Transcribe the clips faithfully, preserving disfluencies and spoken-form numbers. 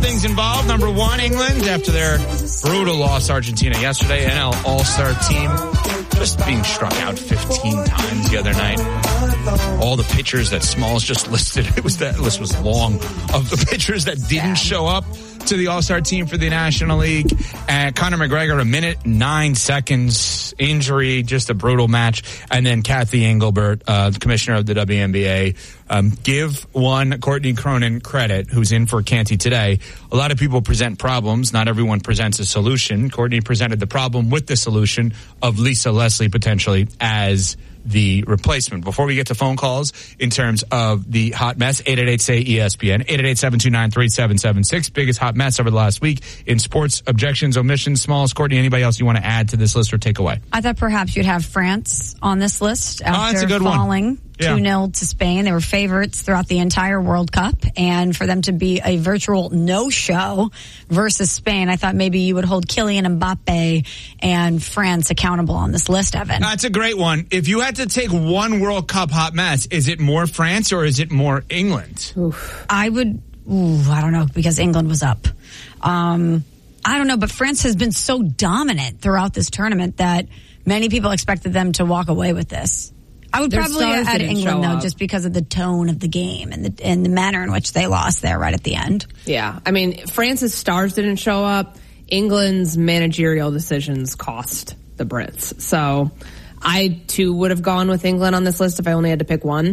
things involved. Number one, England, after their brutal loss to Argentina yesterday. N L All-Star team just being struck out fifteen times the other night. All the pitchers that Smalls just listed, it was that list was long, of the pitchers that didn't show up to the All-Star team for the National League. And Conor McGregor, a minute, nine seconds, injury, just a brutal match. And then Kathy Engelbert, uh, the commissioner of the W N B A, um, give one Courtney Cronin credit, who's in for Canty today. A lot of people present problems. Not everyone presents a solution. Courtney presented the problem with the solution of Lisa Leslie potentially as the replacement. Before we get to phone calls in terms of the hot mess, eight eight eight, S A Y, E S P N, eight eight eight, seven two nine, three seven seven six. Biggest hot mess over the last week in sports, objections, omissions, Smalls. Courtney, anybody else you want to add to this list or take away? I thought perhaps you'd have France on this list after oh, that's a good falling one. Yeah. two nil to Spain. They were favorites throughout the entire World Cup, and for them to be a virtual no-show versus Spain, I thought maybe you would hold Kylian Mbappe and France accountable on this list, Evan. That's a great one. If you had to take one World Cup hot mess, is it more France or is it more England? Oof. I would, ooh, I don't know, because England was up. Um, I don't know, but France has been so dominant throughout this tournament that many people expected them to walk away with this. I would Their probably add England, though, just because of the tone of the game and the and the manner in which they lost there right at the end. Yeah. I mean, France's stars didn't show up. England's managerial decisions cost the Brits. So I, too, would have gone with England on this list if I only had to pick one.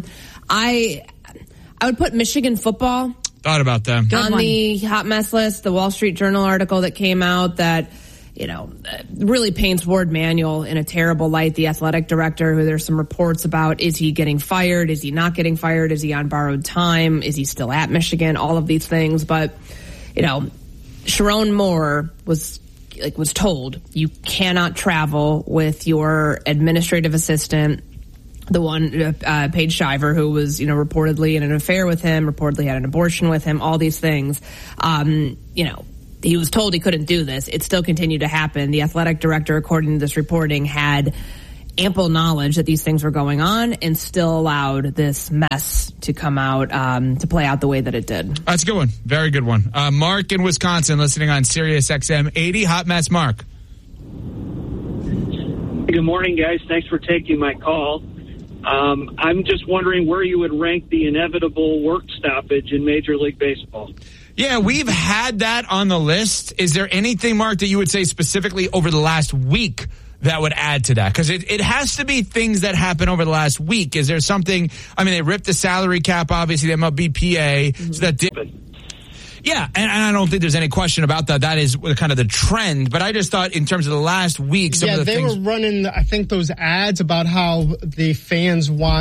I I would put Michigan football. Thought about them. Good on one. The hot mess list, the Wall Street Journal article that came out that, you know, really paints Ward Manuel in a terrible light, the athletic director, who there's some reports about, is he getting fired? Is he not getting fired? Is he on borrowed time? Is he still at Michigan? All of these things. But, you know, Sharon Moore was like was told you cannot travel with your administrative assistant, the one, uh, Paige Shiver, who was, you know, reportedly in an affair with him, reportedly had an abortion with him, all these things. Um, you know, he was told he couldn't do this. It still continued to happen. The athletic director, according to this reporting, had ample knowledge that these things were going on and still allowed this mess to come out, um, to play out the way that it did. That's a good one. Very good one. Uh, Mark in Wisconsin, listening on Sirius X M eighty. Hot mess, Mark. Good morning, guys. Thanks for taking my call. Um, I'm just wondering where you would rank the inevitable work stoppage in Major League Baseball. Yeah, we've had that on the list. Is there anything, Mark, that you would say specifically over the last week that would add to that? Because it, it has to be things that happen over the last week. Is there something, I mean, they ripped the salary cap, obviously, the M L B P A, mm-hmm. so that did... Yeah, and, and I don't think there's any question about that. That is kind of the trend. But I just thought in terms of the last week, some yeah, of the they things... were running, I think, those ads about how the fans want